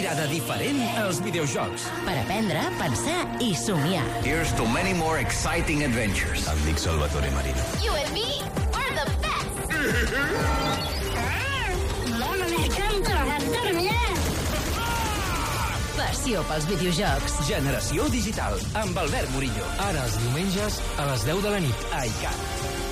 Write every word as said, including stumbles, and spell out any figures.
mirada diferent als videojocs. Per aprendre, pensar i somiar. Here's to many more exciting adventures. Em dic Salvatore Marino. You and me, we're the best! Mama, me encanta cantar-me! Passió pels videojocs. Generació Digital, amb Albert Murillo. Ara els diumenges a les deu de la nit a iCat.